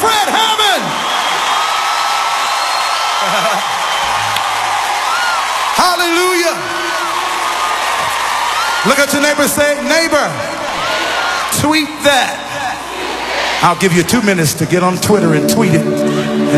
Fred Hammond. Hallelujah. Look at your neighbor and say, neighbor, tweet that. I'll give you 2 minutes to get on Twitter and tweet it.